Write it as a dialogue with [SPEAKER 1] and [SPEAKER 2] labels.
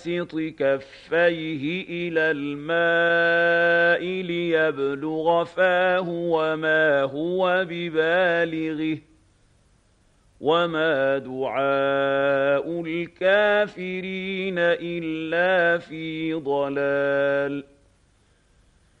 [SPEAKER 1] باسط كفيه إلى الماء ليبلغ فاه وما هو ببالغه وما دعاء الكافرين إلا في ضلال